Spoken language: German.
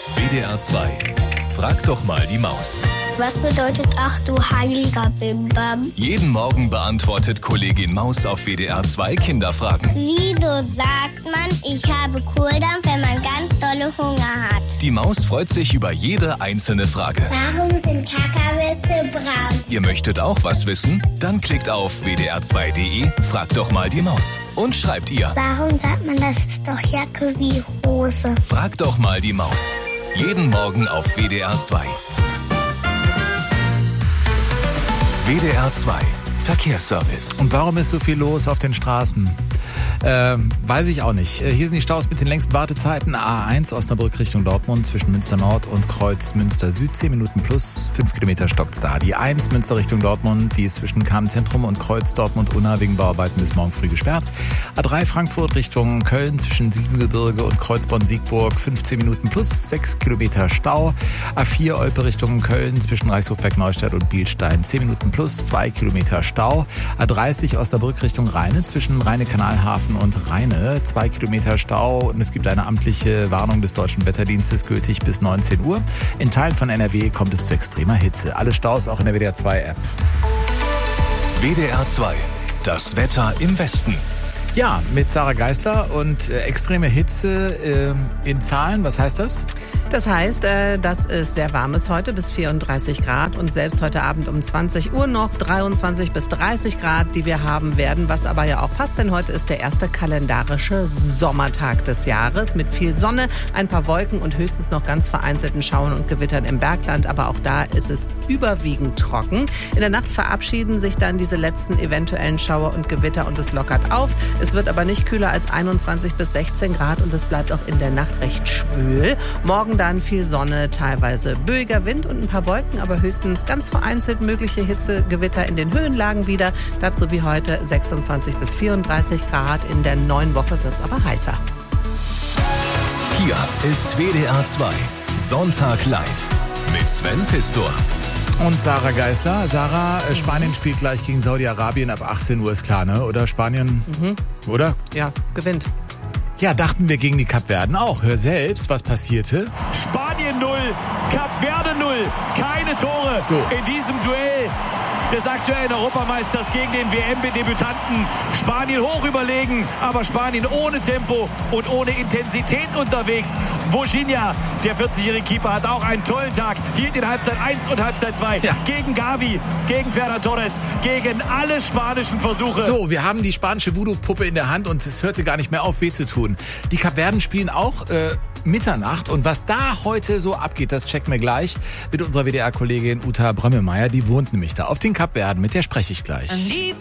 WDR 2. Frag doch mal die Maus. Was bedeutet ach du heiliger Bimbam? Jeden Morgen beantwortet Kollegin Maus auf WDR 2 Kinderfragen. Wieso sagt man, ich habe Kohldampf, wenn man ganz dolle Hunger hat? Die Maus freut sich über jede einzelne Frage. Warum sind Kakawisse braun? Ihr möchtet auch was wissen? Dann klickt auf wdr2.de, fragt doch mal die Maus. Und schreibt ihr. Warum sagt man, das ist doch Jacke wie Hose? Frag doch mal die Maus. Jeden Morgen auf WDR 2. WDR 2 Verkehrsservice. Und warum ist so viel los auf den Straßen? Weiß ich auch nicht. Hier sind die Staus mit den längsten Wartezeiten. A1 Osnabrück Richtung Dortmund zwischen Münster Nord und Kreuz Münster Süd. 10 Minuten plus 5 Kilometer stockt's da. Die 1 Münster Richtung Dortmund, die ist zwischen Kamen-Zentrum und Kreuz Dortmund-Unna wegen Bauarbeiten bis morgen früh gesperrt. A3 Frankfurt Richtung Köln zwischen Siebengebirge und Kreuzborn-Siegburg. 15 Minuten plus 6 Kilometer Stau. A4 Olpe Richtung Köln zwischen Reichshofberg-Neustadt und Bielstein. 10 Minuten plus 2 Kilometer Stau. A30 Osnabrück Richtung Rheine zwischen Rheine-Kanalhafen und Rheine, 2 Kilometer Stau und es gibt eine amtliche Warnung des Deutschen Wetterdienstes gültig bis 19 Uhr. In Teilen von NRW kommt es zu extremer Hitze. Alle Staus auch in der WDR 2 App. WDR 2, das Wetter im Westen. Ja, mit Sarah Geisler und extreme Hitze in Zahlen. Was heißt das? Das heißt, dass es sehr warm ist heute, bis 34 Grad und selbst heute Abend um 20 Uhr noch 23 bis 30 Grad, die wir haben werden, was aber ja auch passt, denn heute ist der erste kalendarische Sommertag des Jahres mit viel Sonne, ein paar Wolken und höchstens noch ganz vereinzelten Schauern und Gewittern im Bergland, aber auch da ist es überwiegend trocken. In der Nacht verabschieden sich dann diese letzten eventuellen Schauer und Gewitter und es lockert auf. Es wird aber nicht kühler als 21 bis 16 Grad und es bleibt auch in der Nacht recht schwül. Morgen dann viel Sonne, teilweise böiger Wind und ein paar Wolken, aber höchstens ganz vereinzelt mögliche Hitzegewitter in den Höhenlagen wieder. Dazu wie heute 26 bis 34 Grad. In der neuen Woche wird es aber heißer. Hier ist WDR 2 Sonntag live mit Sven Pistor. Und Sarah Geisler. Sarah, Spanien spielt gleich gegen Saudi-Arabien ab 18 Uhr, ist klar, ne? Oder Spanien? Oder? Ja, gewinnt. Ja, dachten wir gegen die Kapverden auch. Hör selbst, was passierte. Spanien 0, Kapverde 0. Keine Tore So. in diesem Duell des aktuellen Europameisters gegen den WM-Debütanten. Spanien hoch überlegen, aber Spanien ohne Tempo und ohne Intensität unterwegs. Virginia, der 40-jährige Keeper, hat auch einen tollen Tag. Hielt in Halbzeit 1 und Halbzeit 2 gegen Gavi, gegen Ferran Torres, gegen alle spanischen Versuche. So, wir haben die spanische Voodoo-Puppe in der Hand und es hörte gar nicht mehr auf, weh zu tun. Die Kapverden spielen auch Mitternacht und was da heute so abgeht, das checken wir gleich mit unserer WDR-Kollegin Uta Brömmelmeier. Die wohnt nämlich da auf den Kapverden, mit der spreche ich gleich.